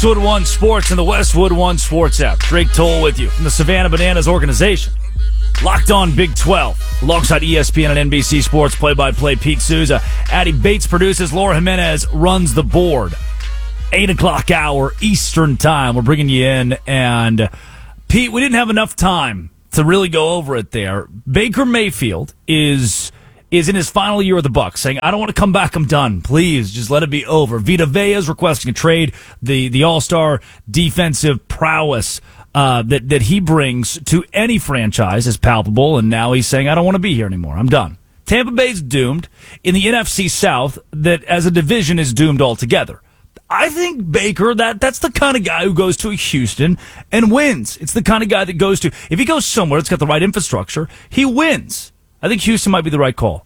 Westwood One Sports and the Westwood One Sports app. Drake Toll with you from the Savannah Bananas organization. Locked on Big 12. Alongside ESPN and NBC Sports play-by-play Pete Souza. Addie Bates produces. Laura Jimenez runs the board. 8 o'clock hour Eastern time. We're bringing you in. And, Pete, we didn't have enough time to really go over it there. Baker Mayfield is in his final year of the Bucs, saying, I don't want to come back, I'm done. Please, just let it be over. Vita Vea is requesting a trade. The all-star defensive prowess that he brings to any franchise is palpable, and now he's saying, I don't want to be here anymore. I'm done. Tampa Bay's doomed. In the NFC South, that as a division is doomed altogether. I think Baker, that's the kind of guy who goes to Houston and wins. It's the kind of guy that goes to, if he goes somewhere that's got the right infrastructure, he wins. I think Houston might be the right call.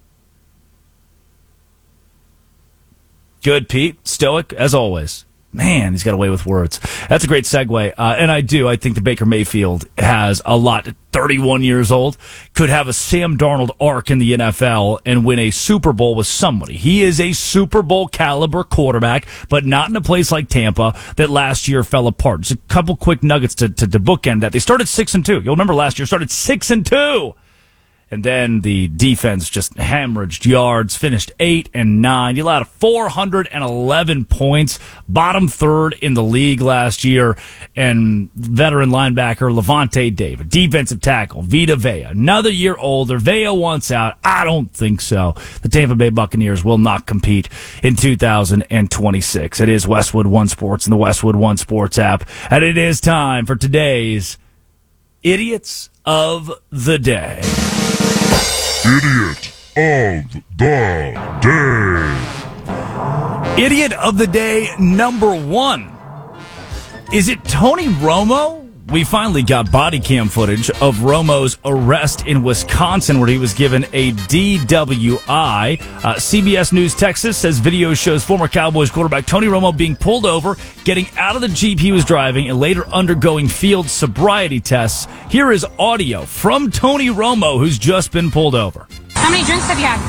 Good, Pete. Stoic, as always. Man, he's got away with words. That's a great segue. And I think that Baker Mayfield has a lot. 31 years old, could have a Sam Darnold arc in the NFL and win a Super Bowl with somebody. He is a Super Bowl caliber quarterback, but not in a place like Tampa that last year fell apart. Just a couple quick nuggets to bookend that. They started 6-2. You'll remember last year started 6-2. And then the defense just hemorrhaged yards, finished 8-9. You allowed 411 points, bottom third in the league last year. And veteran linebacker Levante David, defensive tackle Vita Vea, another year older. Vea wants out. I don't think so. The Tampa Bay Buccaneers will not compete in 2026. It is Westwood One Sports and the Westwood One Sports app. And it is time for today's Idiots of the Day. Idiot of the Day. Idiot of the Day number 1. Is it Tony Romo? We finally got body cam footage of Romo's arrest in Wisconsin where he was given a DWI. CBS News Texas says video shows former Cowboys quarterback Tony Romo being pulled over, getting out of the Jeep he was driving, and later undergoing field sobriety tests. Here is audio from Tony Romo, who's just been pulled over. How many drinks have you had?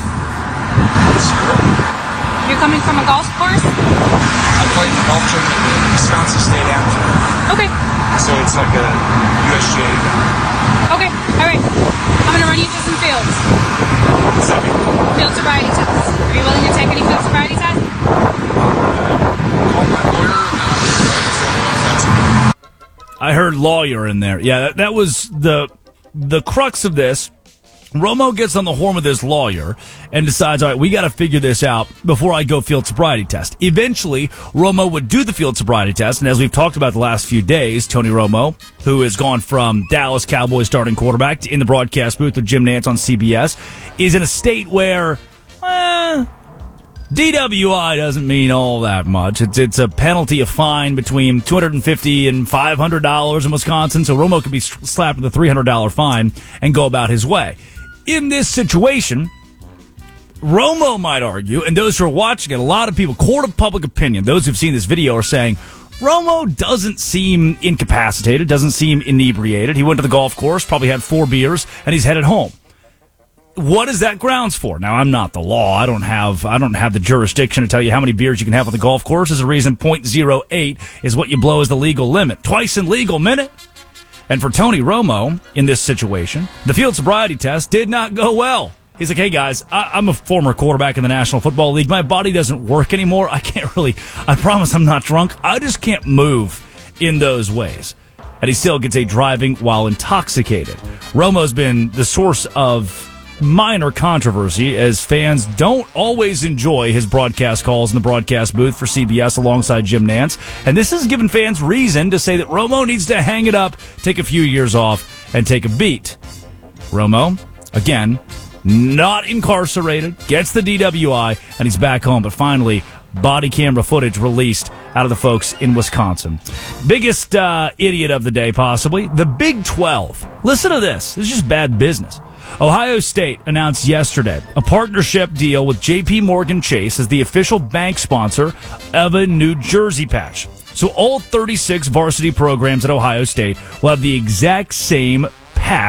You're coming from a golf course? I played in the golf tournament in Wisconsin State Amateur. Okay. So it's like a USGA event. Okay, all right. I'm going to run you through some fields. Field sobriety tests. Are you willing to take any field sobriety tests? Call my lawyer. I heard lawyer in there. Yeah, that was the crux of this. Romo gets on the horn with his lawyer and decides, all right, we got to figure this out before I go field sobriety test. Eventually, Romo would do the field sobriety test, and as we've talked about the last few days, Tony Romo, who has gone from Dallas Cowboys starting quarterback to in the broadcast booth with Jim Nantz on CBS, is in a state where DWI doesn't mean all that much. It's a penalty, a fine between $250 and $500 in Wisconsin, so Romo could be slapped with a $300 fine and go about his way. In this situation, Romo might argue, and those who are watching it, a lot of people, court of public opinion, those who've seen this video are saying, Romo doesn't seem incapacitated, doesn't seem inebriated. He went to the golf course, probably had 4 beers, and he's headed home. What is that grounds for? Now, I'm not the law. I don't have the jurisdiction to tell you how many beers you can have on the golf course. There's a reason 0.08 is what you blow as the legal limit. Twice in legal minute. And for Tony Romo, in this situation, the field sobriety test did not go well. He's like, hey guys, I'm a former quarterback in the National Football League. My body doesn't work anymore. I promise I'm not drunk. I just can't move in those ways. And he still gets a driving while intoxicated. Romo's been the source of minor controversy as fans don't always enjoy his broadcast calls in the broadcast booth for CBS alongside Jim Nantz. And this has given fans reason to say that Romo needs to hang it up, take a few years off, and take a beat. Romo, again, not incarcerated, gets the DWI, and he's back home. But finally, body camera footage released out of the folks in Wisconsin. Biggest idiot of the day, possibly, the Big 12. Listen to this. This is just bad business. Ohio State announced yesterday a partnership deal with J.P. Morgan Chase as the official bank sponsor of a New Jersey patch. So all 36 varsity programs at Ohio State will have the exact same patch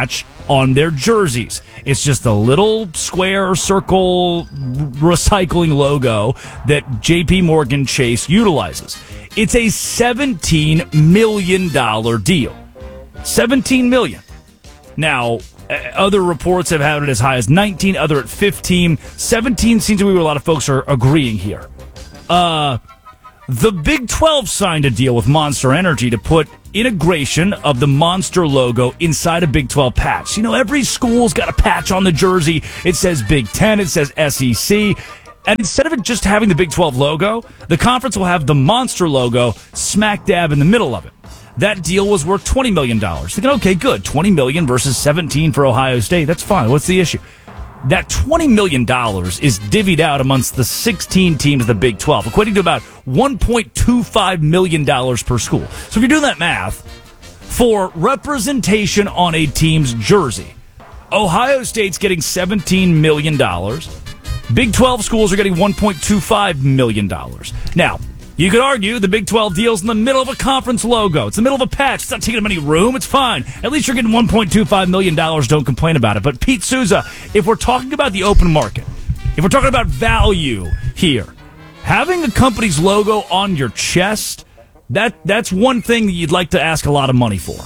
on their jerseys. It's just a little square circle recycling logo that JP Morgan Chase utilizes. It's a $17 million deal. $17 million. Now, other reports have had it as high as 19, other at 15. 17 seems to be where a lot of folks are agreeing here. The Big 12 signed a deal with Monster Energy to put integration of the Monster logo inside a Big 12 patch. You know, every school's got a patch on the jersey. It says Big 10, it says SEC. And instead of it just having the Big 12 logo, the conference will have the Monster logo smack dab in the middle of it. That deal was worth $20 million. Thinking, okay, good. $20 million versus 17 for Ohio State. That's fine. What's the issue? That $20 million is divvied out amongst the 16 teams of the Big 12, equating to about $1.25 million per school. So if you're doing that math, for representation on a team's jersey, Ohio State's getting $17 million. Big 12 schools are getting $1.25 million. Now, you could argue the Big 12 deal's in the middle of a conference logo. It's in the middle of a patch. It's not taking up any room. It's fine. At least you're getting $1.25 million. Don't complain about it. But Pete Souza, if we're talking about the open market, if we're talking about value here, having a company's logo on your chest, that's one thing that you'd like to ask a lot of money for.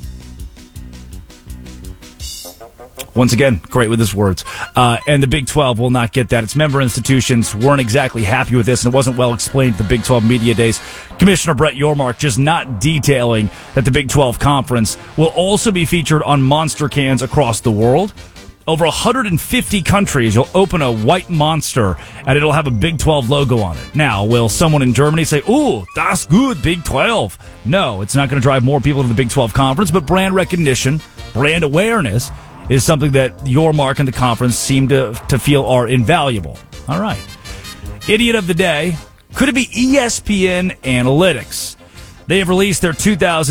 Once again, great with his words. And the Big 12 will not get that. Its member institutions weren't exactly happy with this, and it wasn't well explained at the Big 12 Media Days. Commissioner Brett Yormark just not detailing that the Big 12 Conference will also be featured on Monster cans across the world. Over 150 countries, you'll open a white Monster, and it'll have a Big 12 logo on it. Now, will someone in Germany say, ooh, that's good, Big 12? No, it's not going to drive more people to the Big 12 Conference, but brand recognition, brand awareness is something that Yormark and the conference seem to feel are invaluable. All right. Idiot of the day. Could it be ESPN Analytics? They have released their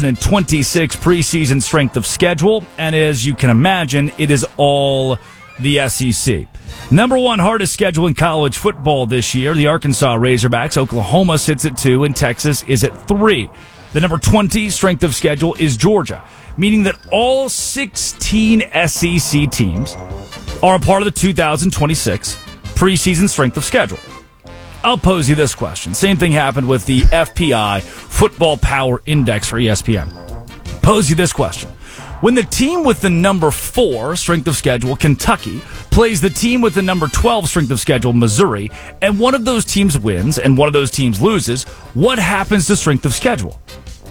2026 preseason strength of schedule, and as you can imagine, it is all the SEC. Number one hardest schedule in college football this year, the Arkansas Razorbacks. Oklahoma sits at 2, and Texas is at 3. The number 20 strength of schedule is Georgia, meaning that all 16 SEC teams are a part of the 2026 preseason strength of schedule. I'll pose you this question. Same thing happened with the FPI Football Power Index for ESPN. Pose you this question. When the team with the number 4 strength of schedule, Kentucky, plays the team with the number 12 strength of schedule, Missouri, and one of those teams wins and one of those teams loses, what happens to strength of schedule?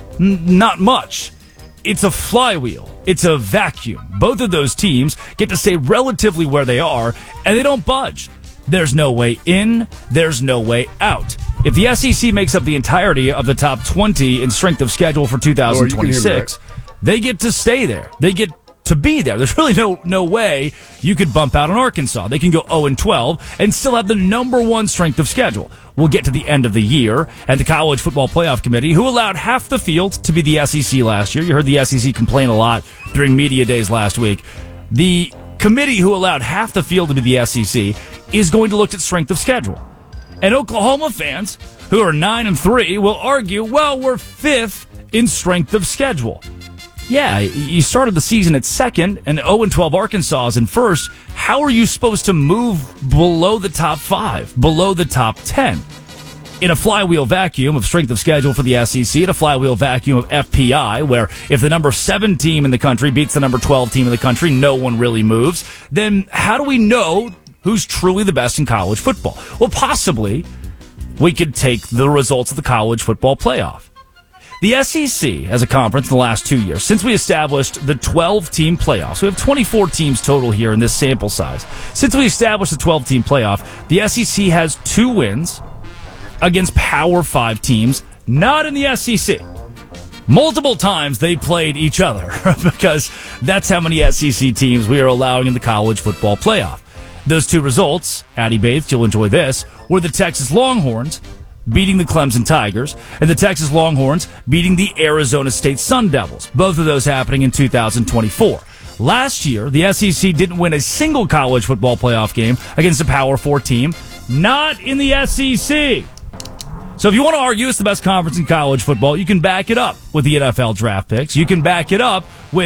Not much. It's a flywheel. It's a vacuum. Both of those teams get to stay relatively where they are, and they don't budge. There's no way in. There's no way out. If the SEC makes up the entirety of the top 20 in strength of schedule for 2026, they get to stay there. They get to be there. There's really no way you could bump out on Arkansas. They can go 0-12 and still have the number 1 strength of schedule. We'll get to the end of the year, and the College Football Playoff Committee, who allowed half the field to be the SEC last year. You heard the SEC complain a lot during media days last week. The committee who allowed half the field to be the SEC is going to look at strength of schedule. And Oklahoma fans, who are 9-3, will argue, well, we're 5th in strength of schedule. Yeah, you started the season at 2nd, and 0-12 Arkansas is in 1st. How are you supposed to move below the top 5, below the top 10? In a flywheel vacuum of strength of schedule for the SEC, in a flywheel vacuum of FPI, where if the number 7 team in the country beats the number 12 team in the country, no one really moves, then how do we know who's truly the best in college football? Well, possibly we could take the results of the college football playoff. The SEC as a conference in the last 2 years, since we established the 12-team playoffs, we have 24 teams total here in this sample size. Since we established the 12-team playoff, the SEC has 2 wins against Power 5 teams, not in the SEC. Multiple times they played each other because that's how many SEC teams we are allowing in the college football playoff. Those 2 results, Addie Bates, you'll enjoy this, were the Texas Longhorns beating the Clemson Tigers, and the Texas Longhorns beating the Arizona State Sun Devils. Both of those happening in 2024. Last year, the SEC didn't win a single college football playoff game against a Power 4 team, not in the SEC. So if you want to argue it's the best conference in college football, you can back it up with the NFL draft picks. You can back it up with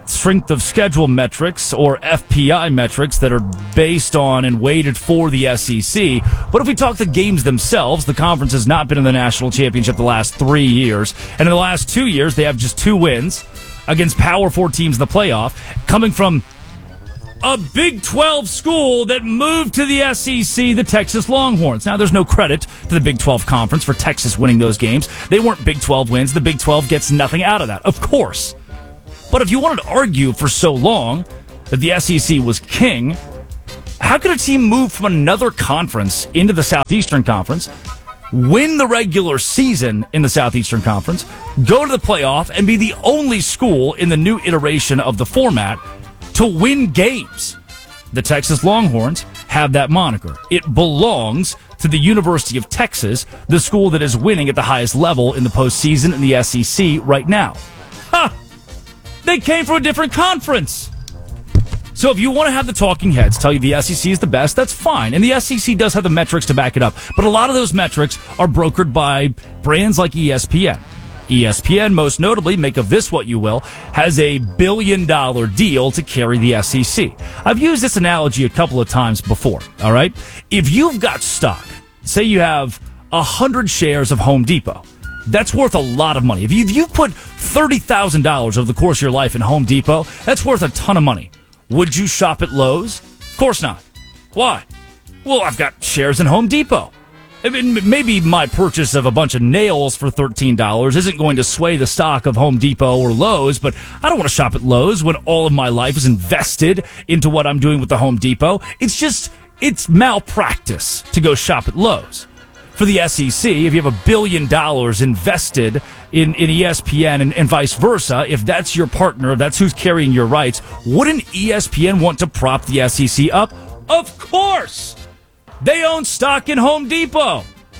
strength of schedule metrics or FPI metrics that are based on and weighted for the SEC. But if we talk the games themselves, the conference has not been in the national championship the last 3 years. And in the last 2 years, they have just 2 wins against Power 4 teams in the playoff, coming from a Big 12 school that moved to the SEC, the Texas Longhorns. Now, there's no credit to the Big 12 conference for Texas winning those games. They weren't Big 12 wins. The Big 12 gets nothing out of that, of course. But if you wanted to argue for so long that the SEC was king, how could a team move from another conference into the Southeastern Conference, win the regular season in the Southeastern Conference, go to the playoff, and be the only school in the new iteration of the format to win games? The Texas Longhorns have that moniker. It belongs to the University of Texas, the school that is winning at the highest level in the postseason in the SEC right now. Ha! They came from a different conference. So if you want to have the talking heads tell you the SEC is the best, that's fine. And the SEC does have the metrics to back it up. But a lot of those metrics are brokered by brands like ESPN. ESPN, most notably, make of this what you will, has a $1 billion deal to carry the SEC. I've used this analogy a couple of times before, all right? If you've got stock, say you have 100 shares of Home Depot, that's worth a lot of money. If you've put $30,000 over the course of your life in Home Depot, that's worth a ton of money. Would you shop at Lowe's? Of course not. Why? Well, I've got shares in Home Depot. I mean, maybe my purchase of a bunch of nails for $13 isn't going to sway the stock of Home Depot or Lowe's, but I don't want to shop at Lowe's when all of my life is invested into what I'm doing with the Home Depot. It's malpractice to go shop at Lowe's. For the SEC, if you have $1 billion invested in ESPN and vice versa, if that's your partner, if that's who's carrying your rights, wouldn't ESPN want to prop the SEC up? Of course! They own stock in Home Depot.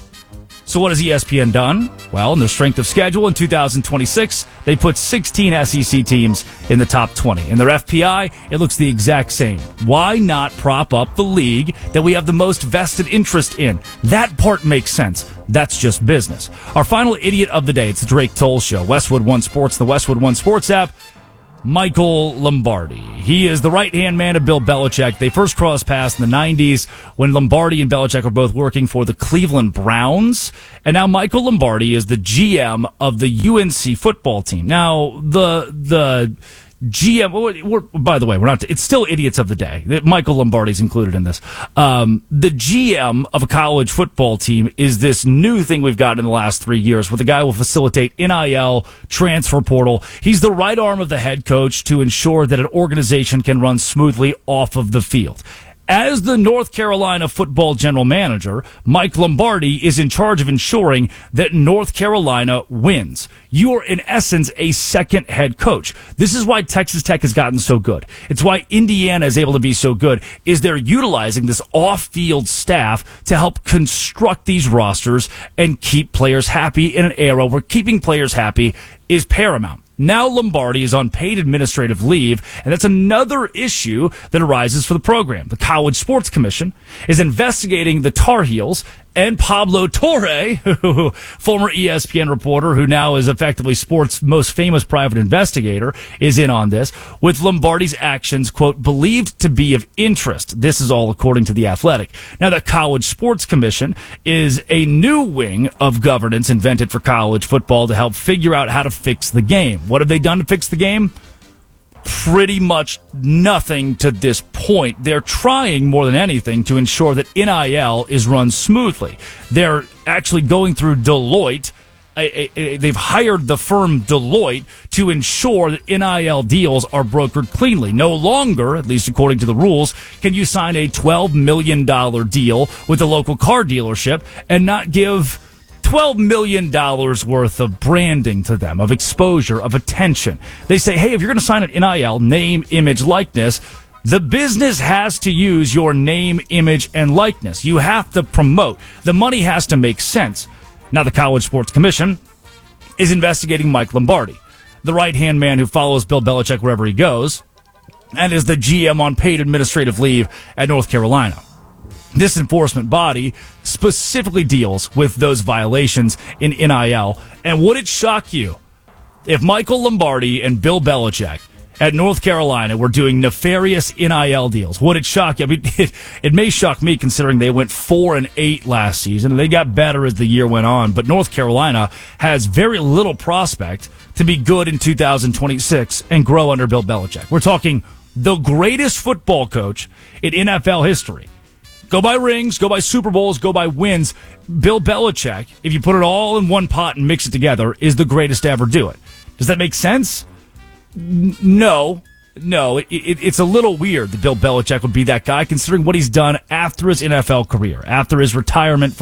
So what has ESPN done? Well, in their strength of schedule in 2026, they put 16 SEC teams in the top 20. In their FPI, it looks the exact same. Why not prop up the league that we have the most vested interest in? That part makes sense. That's just business. Our final idiot of the day, it's the Drake Toll Show. Westwood One Sports, the Westwood One Sports app. Michael Lombardi. He is the right-hand man of Bill Belichick. They first crossed paths in the 90s when Lombardi and Belichick were both working for the Cleveland Browns. And now Michael Lombardi is the GM of the UNC football team. Now, the GM, by the way, it's still idiots of the day. Michael Lombardi's included in this. The GM of a college football team is this new thing we've got in the last 3 years where the guy will facilitate NIL, transfer portal. He's the right arm of the head coach to ensure that an organization can run smoothly off of the field. As the North Carolina football general manager, Mike Lombardi is in charge of ensuring that North Carolina wins. You are, in essence, a second head coach. This is why Texas Tech has gotten so good. It's why Indiana is able to be so good, is they're utilizing this off-field staff to help construct these rosters and keep players happy in an era where keeping players happy is paramount. Now Lombardi is on paid administrative leave, and that's another issue that arises for the program. The College Sports Commission is investigating the Tar Heels and Pablo Torre, former ESPN reporter who now is effectively sports' most famous private investigator, is in on this, with Lombardi's actions, quote, believed to be of interest. This is all according to The Athletic. Now, the College Sports Commission is a new wing of governance invented for college football to help figure out how to fix the game. What have they done to fix the game? Pretty much nothing to this point. They're trying more than anything to ensure that NIL is run smoothly. They're actually going through Deloitte. They've hired the firm Deloitte to ensure that NIL deals are brokered cleanly. No longer, at least according to the rules, can you sign a $12 million deal with a local car dealership and not give $12 million worth of branding to them, of exposure, of attention. They say, hey, if you're going to sign an NIL, name, image, likeness, the business has to use your name, image, and likeness. You have to promote. The money has to make sense. Now, the College Sports Commission is investigating Mike Lombardi, the right-hand man who follows Bill Belichick wherever he goes, and is the GM on paid administrative leave at North Carolina. This enforcement body specifically deals with those violations in NIL. And would it shock you if Michael Lombardi and Bill Belichick at North Carolina were doing nefarious NIL deals. Would it shock you? I mean, it may shock me considering they went 4-8 last season and they got better as the year went on. But North Carolina has very little prospect to be good in 2026 and grow under Bill Belichick. We're talking the greatest football coach in NFL history. Go by rings, go by Super Bowls, go by wins. Bill Belichick, if you put it all in one pot and mix it together, is the greatest to ever do it. Does that make sense? No. It's a little weird that Bill Belichick would be that guy, considering what he's done after his NFL career, after his retirement.